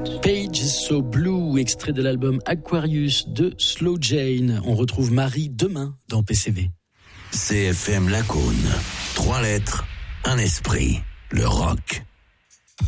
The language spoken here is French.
Page So Blue, extrait de l'album Aquarius de Slow Jane. On retrouve Marie demain dans PCV. CFM Lacaune. 3 lettres, un esprit. Le rock.